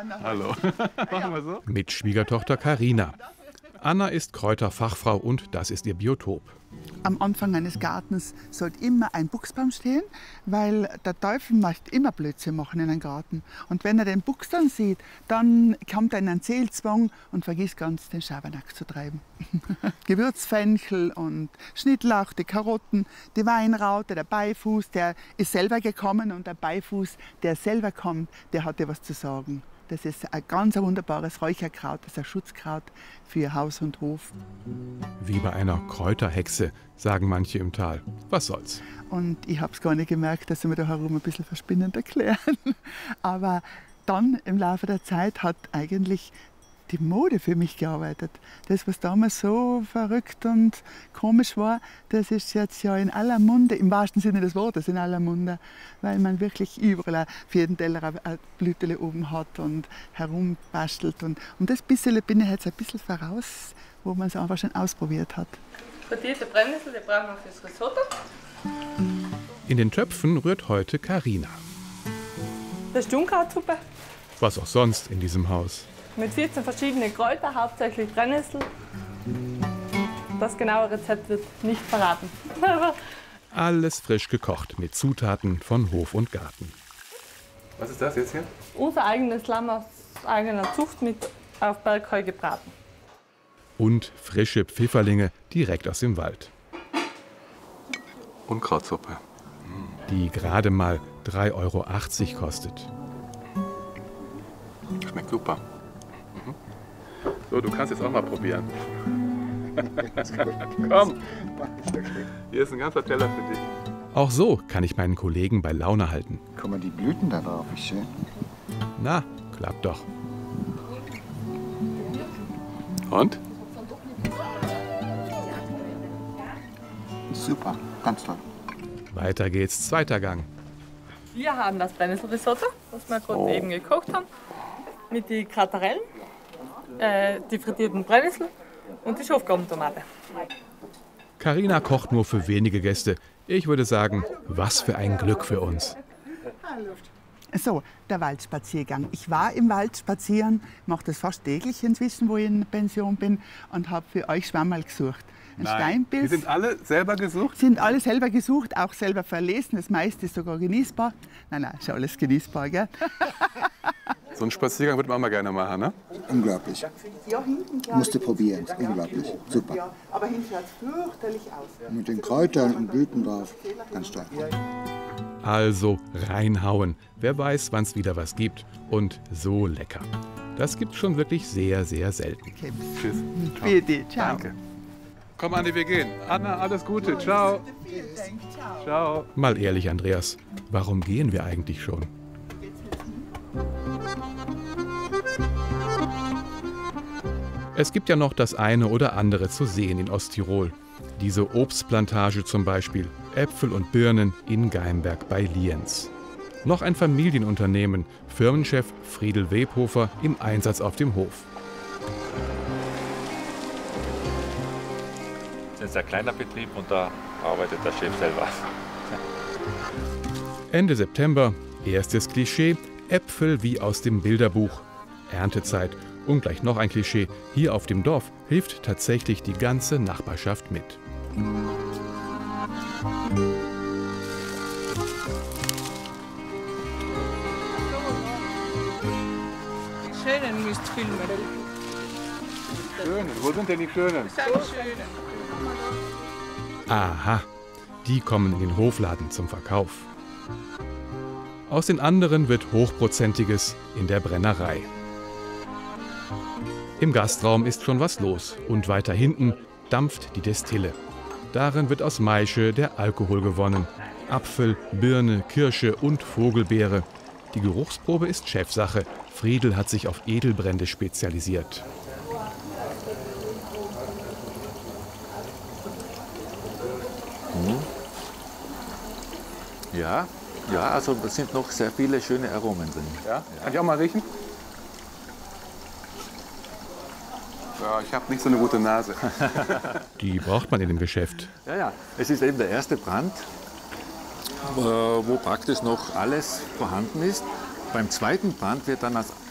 Hallo. Machen wir so? Mit Schwiegertochter Carina. Anna ist Kräuterfachfrau und das ist ihr Biotop. Am Anfang eines Gartens sollte immer ein Buchsbaum stehen, weil der Teufel möchte immer Blödsinn machen in einem Garten. Und wenn er den Buchs dann sieht, dann kommt er in einen Seelzwang und vergisst ganz, den Schabernack zu treiben. Gewürzfenchel und Schnittlauch, die Karotten, die Weinraute, der Beifuß, der ist selber gekommen und der Beifuß, der selber kommt, der hat dir was zu sagen. Das ist ein ganz wunderbares Räucherkraut, das ist ein Schutzkraut für Haus und Hof. Wie bei einer Kräuterhexe, sagen manche im Tal. Was soll's? Und ich habe es gar nicht gemerkt, dass sie mir da herum ein bisschen verspinnend erklären. Aber dann im Laufe der Zeit hat eigentlich die Mode für mich gearbeitet. Das, was damals so verrückt und komisch war, das ist jetzt ja in aller Munde, im wahrsten Sinne des Wortes in aller Munde, weil man wirklich überall für jeden Teller ein Blütele oben hat und herumbastelt. Und das bisschen bin ich jetzt ein bisschen voraus, wo man es einfach schon ausprobiert hat. Frittierte Brennnessel, die brauchen wir fürs Risotto. In den Töpfen rührt heute Carina. Das ist Unkrautsuppe Was auch sonst in diesem Haus. mit 14 verschiedenen Kräutern, hauptsächlich Brennnessel. Das genaue Rezept wird nicht verraten. Alles frisch gekocht mit Zutaten von Hof und Garten. Was ist das jetzt hier? Unser eigenes Lamm aus eigener Zucht mit auf Bergheu gebraten. Und frische Pfifferlinge direkt aus dem Wald. Unkrautsuppe. Die gerade mal 3,80 € kostet. Schmeckt super. So, du kannst jetzt auch mal probieren. Komm, hier ist ein ganzer Teller für dich. Auch so kann ich meinen Kollegen bei Laune halten. Guck mal, die Blüten da drauf, wie schön. Na, klappt doch. Und? Super, ganz toll. Weiter geht's, zweiter Gang. Wir haben das Brennnesselrisotto, das wir gerade eben gekocht haben, mit den Kratarellen, die frittierten Brennnessel und die Schafgarbentomate. Carina kocht nur für wenige Gäste. Ich würde sagen, was für ein Glück für uns. So, der Waldspaziergang. Ich war im Wald spazieren, mache das fast täglich inzwischen, wo ich in Pension bin, und habe für euch Schwammerl gesucht. Ein Steinpilz. Die sind alle selber gesucht? Sind alle selber gesucht, auch selber verlesen. Das meiste ist sogar genießbar. Nein, ist ja alles genießbar, gell? So einen Spaziergang würde man mal gerne machen, ne? Unglaublich. Ja, hinten, Musst du probieren, unglaublich. Super. Ja, aber hinten schaut es fürchterlich aus. Mit den Kräutern und Blüten drauf, ganz toll. Also reinhauen. Wer weiß, wann es wieder was gibt. Und so lecker. Das gibt's schon wirklich sehr, sehr selten. Tschüss. Bitte, ciao. Danke. Komm, Andi, wir gehen. Anna, alles Gute. Ciao. Ciao. Mal ehrlich, Andreas, warum gehen wir eigentlich schon? Es gibt ja noch das eine oder andere zu sehen in Osttirol. Diese Obstplantage zum Beispiel, Äpfel und Birnen in Geimberg bei Lienz. Noch ein Familienunternehmen, Firmenchef Friedel Webhofer im Einsatz auf dem Hof. Das ist ein kleiner Betrieb und da arbeitet der Chef selber. Ende September, erstes Klischee, Äpfel wie aus dem Bilderbuch. Erntezeit und gleich noch ein Klischee, hier auf dem Dorf hilft tatsächlich die ganze Nachbarschaft mit. Die Schönen müsst filmen. Schöne. Wo sind denn die Schönen? Aha, die kommen in den Hofladen zum Verkauf. Aus den anderen wird Hochprozentiges in der Brennerei. Im Gastraum ist schon was los und weiter hinten dampft die Destille. Darin wird aus Maische der Alkohol gewonnen. Apfel, Birne, Kirsche und Vogelbeere. Die Geruchsprobe ist Chefsache. Friedel hat sich auf Edelbrände spezialisiert. Ja, ja, also es sind noch sehr viele schöne Aromen drin. Ja? Kann ich auch mal riechen? Ja, ich habe nicht so eine gute Nase. Die braucht man in dem Geschäft. Ja, ja, es ist eben der erste Brand, wo praktisch noch alles vorhanden ist. Beim zweiten Brand wird dann